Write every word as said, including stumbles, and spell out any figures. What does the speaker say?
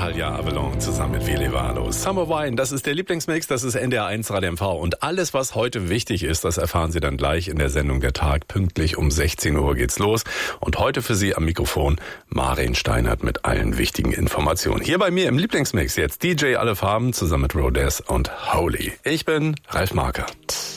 Natalia Avalon zusammen mit Willi Valo. Summer Wine, das ist der Lieblingsmix, das ist N D R eins Radio M V. Und alles, was heute wichtig ist, das erfahren Sie dann gleich in der Sendung Der Tag. Pünktlich um sechzehn Uhr geht's los. Und heute für Sie am Mikrofon Marin Steinert mit allen wichtigen Informationen. Hier bei mir im Lieblingsmix jetzt D J Alle Farben zusammen mit Rodez und Holy. Ich bin Ralf Marker.